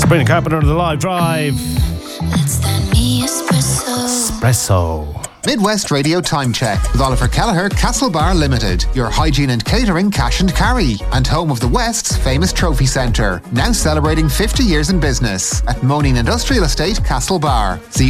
Sabrina Carpenter to the live drive. Espresso. Midwest Radio Time Check with Oliver Kelleher, Castlebar Limited, your hygiene and catering cash and carry, and home of the West's famous trophy centre, now celebrating 50 years in business at Moaning Industrial Estate, Castlebar. See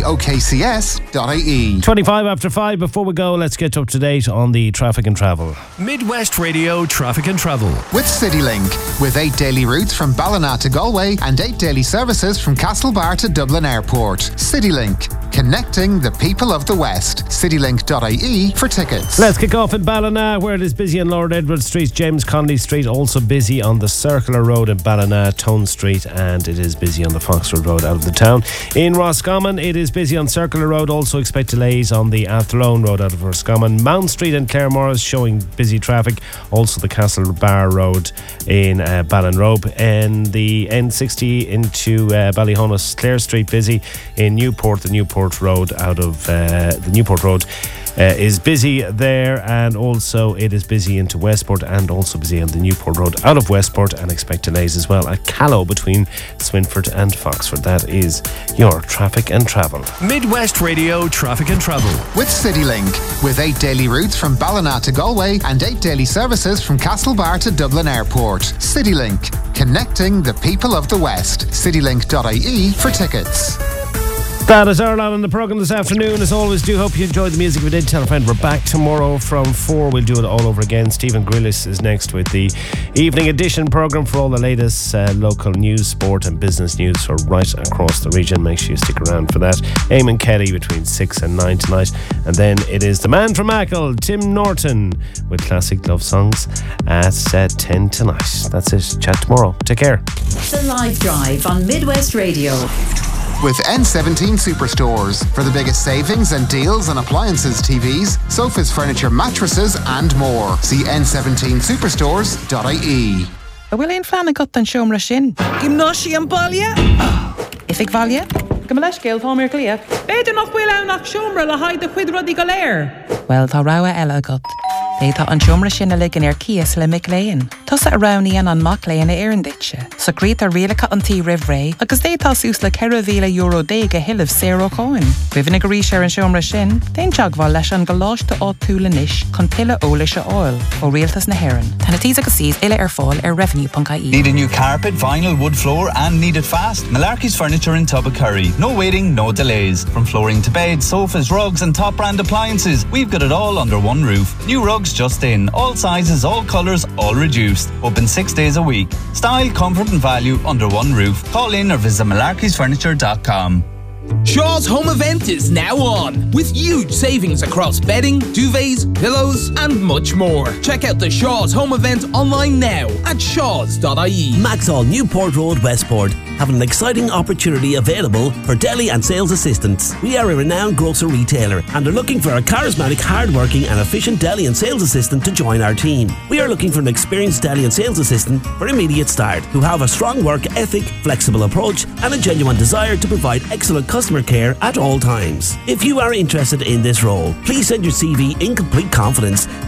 okcs.ie. 25 after 5. Before we go, let's get up to date on the traffic and travel. Midwest Radio Traffic and Travel with CityLink, with 8 daily routes from Ballina to Galway and 8 daily services from Castlebar to Dublin Airport. CityLink, connecting the people of the West. CityLink.ie for tickets. Let's kick off in Ballina, where it is busy on Lord Edward Street, James Connolly Street, also busy on the Circular Road in Ballina, Tone Street, and it is busy on the Foxroad Road out of the town. In Roscommon, it is busy on Circular Road, also expect delays on the Athlone Road out of Roscommon. Mount Street and Claremorris showing busy traffic, also the Castlebar Road in Ballinrobe, and the N60 into Ballyhonus, Clare Street busy. In Newport, the Newport Road out of the Newport Road is busy there, and also it is busy into Westport and also busy on the Newport Road out of Westport, and expect delays as well at Callow between Swinford and Foxford. That is your traffic and travel. Midwest Radio Traffic and Travel with CityLink, with 8 daily routes from Ballina to Galway and 8 daily services from Castlebar to Dublin Airport. CityLink, connecting the people of the West. CityLink.ie for tickets. That is our lot on the programme this afternoon. As always, do hope you enjoyed the music. If you did, tell a friend. We're back tomorrow from 4. We'll do it all over again. Stephen Grillis is next with the evening edition programme for all the latest local news, sport and business news for right across the region. Make sure you stick around for that. Eamon Kelly between 6 and 9 tonight. And then it is the man from Achill, Tim Norton, with classic love songs at 10 tonight. That's it. Chat tomorrow. Take care. The Live Drive on Midwest Radio. With N17 Superstores for the biggest savings and deals on appliances, TVs, sofas, furniture, mattresses and more. See n17superstores.ie. Bhfuil éon fleanna got an seomra sin. Gymnáisi an baile? If ag bhaile? Go leis céil tá mé clia. Beidir nach bhfuil anach seomra le haid a chuid rudí go léir. Well, tá rá eile agat. Tá an seomra sin a ligan cías le mic léin. Tusa a ráníon an mac léin a éirinditse. So grét a rialacha an tí rih ré, agus tá sús le €1,000 déige hiileh €0. Cuimhin a go ríis ar an seomra sin, déon teagháil leis an goláiste á túla níis chun pile ólaise áil ó rialtas na hÉireann. Tána tí agus síos ile ar fáil ar revenue.ie. Need a new carpet, vinyl, wood floor and need it fast? Malarkey's Furniture in Tubbercurry. No waiting, no delays. From flooring to beds, sofas, rugs and top brand appliances, we've got it all under one roof. New rugs just in, all sizes, all colours, all reduced. Open 6 days a week. Style, comfort and value under one roof. Call in or visit malarkeysfurniture.com. Shaw's Home Event is now on, with huge savings across bedding, duvets, pillows and much more. Check out the Shaw's Home Event online now at shaws.ie. Maxall Newport Road, Westport have an exciting opportunity available for deli and sales assistants. We are a renowned grocer retailer and are looking for a charismatic, hard-working and efficient deli and sales assistant to join our team. We are looking for an experienced deli and sales assistant for immediate start who have a strong work ethic, flexible approach and a genuine desire to provide excellent customer care at all times. If you are interested in this role, please send your CV in complete confidence to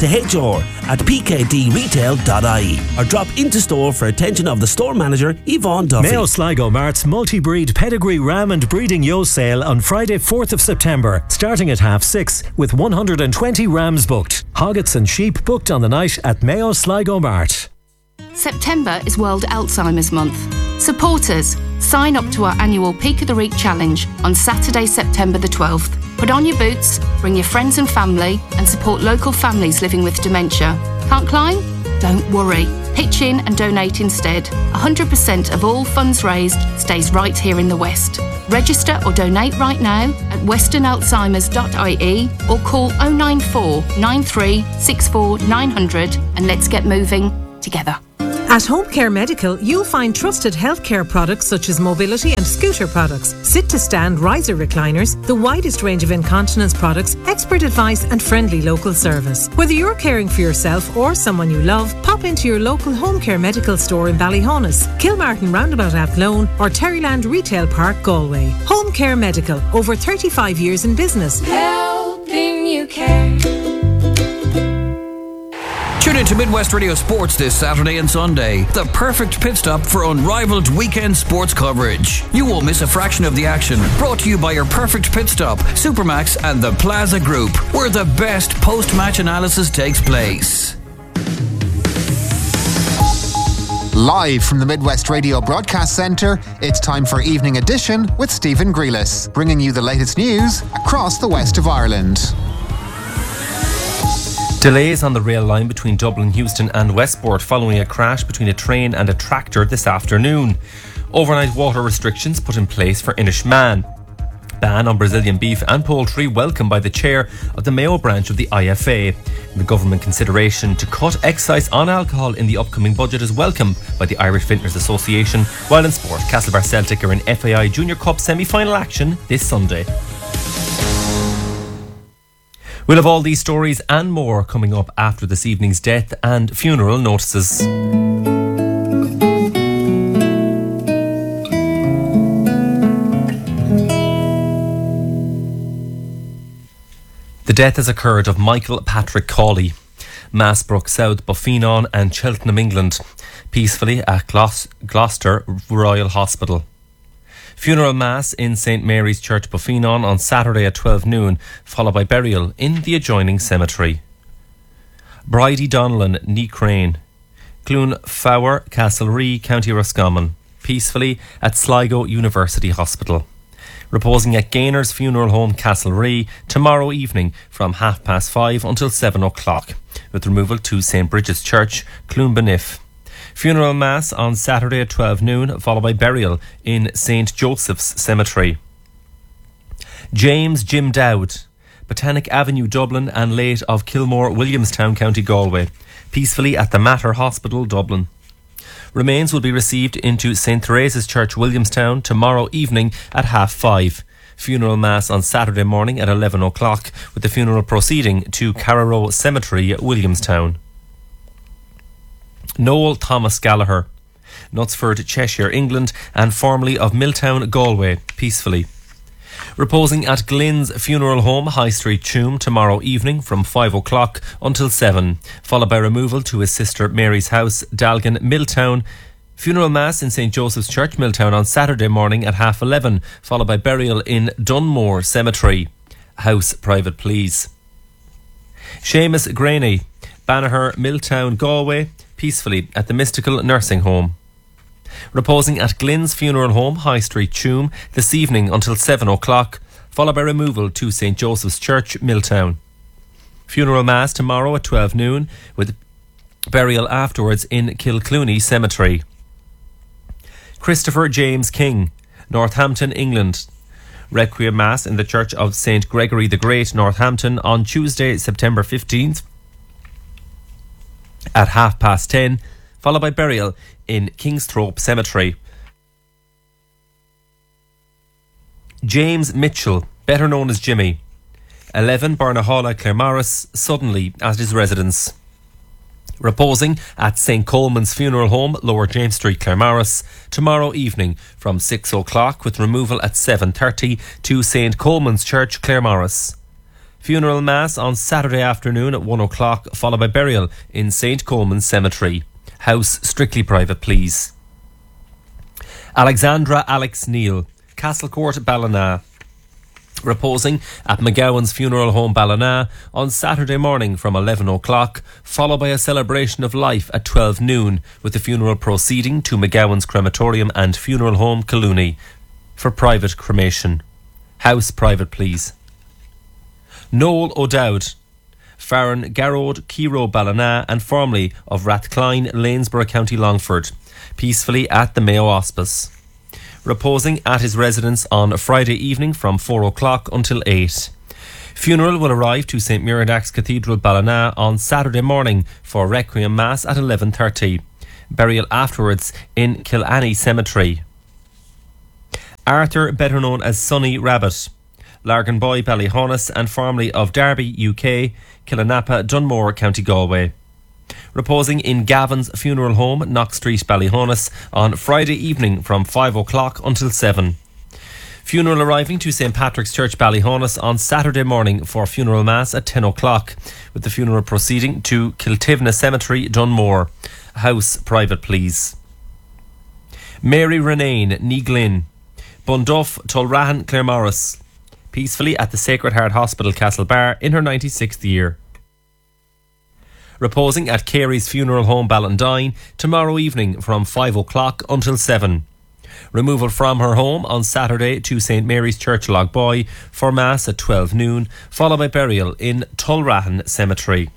hr@pkdretail.ie or drop into store for attention of the store manager, Yvonne Duffy. Mayo Sligo Mart's multi-breed pedigree ram and breeding yo sale on Friday 4th of September, starting at 6:30 with 120 rams booked. Hoggets and sheep booked on the night at Mayo Sligo Mart. September is World Alzheimer's Month. Supporters, sign up to our annual Peak of the Week challenge on Saturday, September the 12th. Put on your boots, bring your friends and family and support local families living with dementia. Can't climb? Don't worry. Pitch in and donate instead. 100% of all funds raised stays right here in the West. Register or donate right now at westernalzheimers.ie or call 094 93 64 900 and let's get moving together. At Home Care Medical, you'll find trusted healthcare products such as mobility and scooter products, sit-to-stand riser recliners, the widest range of incontinence products, expert advice and friendly local service. Whether you're caring for yourself or someone you love, pop into your local Home Care Medical store in Ballyhonus, Kilmartin Roundabout Athlone or Terryland Retail Park, Galway. Home Care Medical, over 35 years in business. Helping you care. Sure, into Midwest Radio Sports this Saturday and Sunday. The perfect pit stop for unrivaled weekend sports coverage. You won't miss a fraction of the action. Brought to you by your perfect pit stop, Supermax and the Plaza Group, where the best post-match analysis takes place. Live from the Midwest Radio Broadcast Centre, it's time for Evening Edition with Stephen Grealis, bringing you the latest news across the west of Ireland. Delays on the rail line between Dublin, Houston and Westport following a crash between a train and a tractor this afternoon. Overnight water restrictions put in place for Inishmaan. Ban on Brazilian beef and poultry welcomed by the chair of the Mayo branch of the IFA. The government consideration to cut excise on alcohol in the upcoming budget is welcomed by the Irish Vintners Association. While in sport, Castlebar Celtic are in FAI Junior Cup semi-final action this Sunday. We'll have all these stories and more coming up after this evening's death and funeral notices. The death has occurred of Michael Patrick Cawley, Massbrook, South Buffenon and Cheltenham, England, peacefully at Gloucester Royal Hospital. Funeral Mass in St Mary's Church, Buffenon on Saturday at 12 noon, followed by burial in the adjoining cemetery. Bridie Donnellan, Ní Crane, Clun Fowler, Castlerea, County Roscommon, peacefully at Sligo University Hospital. Reposing at Gainer's Funeral Home, Castlerea, tomorrow evening from 5:30 until 7 o'clock, with removal to St Bridget's Church, Clonbaniff. Funeral Mass on Saturday at 12 noon, followed by burial in St Joseph's Cemetery. James Jim Dowd, Botanic Avenue, Dublin, and late of Kilmore, Williamstown, County Galway, peacefully at the Mater Hospital, Dublin. Remains will be received into St Theresa's Church, Williamstown, tomorrow evening at 5:30. Funeral Mass on Saturday morning at 11 o'clock, with the funeral proceeding to Carrarow Cemetery, Williamstown. Noel Thomas Gallagher, Knutsford, Cheshire, England, and formerly of Milltown, Galway, peacefully. Reposing at Glyn's Funeral Home, High Street, Tuam, tomorrow evening from 5 o'clock until 7, followed by removal to his sister Mary's house, Dalgan, Milltown. Funeral Mass in St Joseph's Church, Milltown on Saturday morning at 11:30, followed by burial in Dunmore Cemetery. House private, please. Seamus Graney, Banagher, Milltown, Galway, peacefully at the Mystical Nursing Home. Reposing at Glyn's Funeral Home, High Street, Tuam, this evening until 7 o'clock, followed by removal to St Joseph's Church, Milltown. Funeral Mass tomorrow at 12 noon, with burial afterwards in Kilclooney Cemetery. Christopher James King, Northampton, England. Requiem Mass in the Church of St Gregory the Great, Northampton, on Tuesday, September 15th at 10:30, followed by burial in Kingsthorpe Cemetery. James Mitchell, better known as Jimmy, 11 Barnahalla, Claremorris, suddenly at his residence. Reposing at St Coleman's Funeral Home, Lower James Street, Claremorris, tomorrow evening from 6 o'clock, with removal at 7:30 to St Coleman's Church, Claremorris. Funeral Mass on Saturday afternoon at 1 o'clock, followed by burial in St Coleman's Cemetery. House strictly private, please. Alexandra Alex Neal, Castlecourt, Ballina. Reposing at McGowan's Funeral Home, Ballina, on Saturday morning from 11 o'clock, followed by a celebration of life at 12 noon, with the funeral proceeding to McGowan's Crematorium and Funeral Home, Collooney, for private cremation. House private, please. Noel O'Dowd, Farron Garrod, Kiro, Ballina, and formerly of Rathcline, Lanesborough, County Longford, peacefully at the Mayo Hospice. Reposing at his residence on Friday evening from 4 o'clock until 8. Funeral will arrive to St Muiredax Cathedral, Ballina, on Saturday morning for Requiem Mass at 11:30. Burial afterwards in Killanny Cemetery. Arthur, better known as Sonny Rabbit, Larganboy, Ballyhonus, and formerly of Derby, UK, Killanappa, Dunmore, County Galway. Reposing in Gavin's Funeral Home, Knox Street, Ballyhonus, on Friday evening from 5 o'clock until 7. Funeral arriving to St Patrick's Church, Ballyhonus on Saturday morning for funeral mass at 10 o'clock, with the funeral proceeding to Kiltivna Cemetery, Dunmore. House private, please. Mary Renane, Neaglin, Bunduff, Tulrahan, Claremorris. Peacefully at the Sacred Heart Hospital, Castlebar, in her 96th year. Reposing at Carey's Funeral Home, Ballandine, tomorrow evening from 5 o'clock until 7. Removal from her home on Saturday to St Mary's Church, Lochboy, for Mass at 12 noon, followed by burial in Tulrahan Cemetery.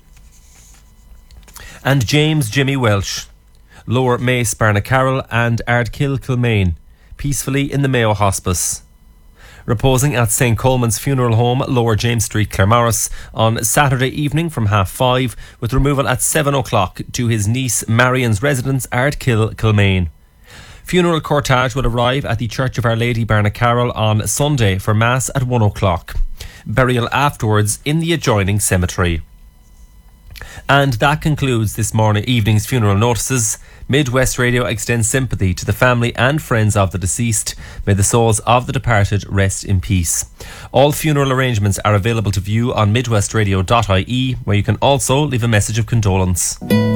And James Jimmy Welsh, Lower Mace, Barnacarroll and Ardkill, Kilmaine, peacefully in the Mayo Hospice. Reposing at St Coleman's Funeral Home, Lower James Street, Claremorris, on Saturday evening from 5:30, with removal at 7 o'clock to his niece Marion's residence, Ardkill, Kilmaine. Funeral cortege will arrive at the Church of Our Lady, Barnacarroll, on Sunday for Mass at 1 o'clock. Burial afterwards in the adjoining cemetery. And that concludes this evening's funeral notices. Midwest Radio extends sympathy to the family and friends of the deceased. May the souls of the departed rest in peace. All funeral arrangements are available to view on midwestradio.ie, where you can also leave a message of condolence.